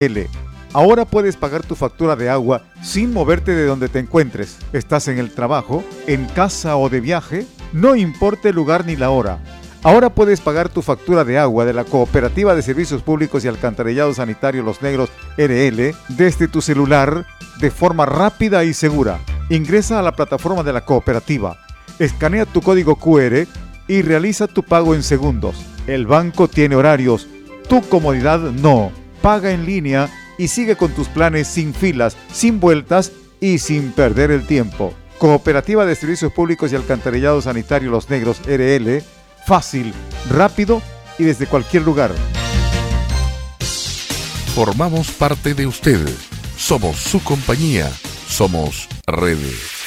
L. Ahora puedes pagar tu factura de agua sin moverte de donde te encuentres. ¿Estás en el trabajo, en casa o de viaje? No importa el lugar ni la hora. Ahora puedes pagar tu factura de agua de la Cooperativa de Servicios Públicos y Alcantarillado Sanitario Los Negros RL desde tu celular de forma rápida y segura. Ingresa a la plataforma de la cooperativa, escanea tu código QR y realiza tu pago en segundos. El banco tiene horarios, tu comodidad no. Paga en línea y sigue con tus planes sin filas, sin vueltas y sin perder el tiempo. Cooperativa de Servicios Públicos y Alcantarillado Sanitario Los Negros RL. Fácil, rápido y desde cualquier lugar. Formamos parte de usted. Somos su compañía. Somos Redes.